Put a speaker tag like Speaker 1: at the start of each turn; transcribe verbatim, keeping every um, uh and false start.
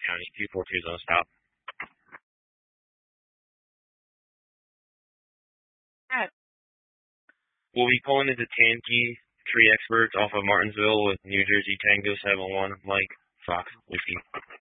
Speaker 1: County, two four two zone stop. We'll be pulling into Tankey Tree Experts off of Martinsville with New Jersey Tango seven one Mike Fox Whiskey.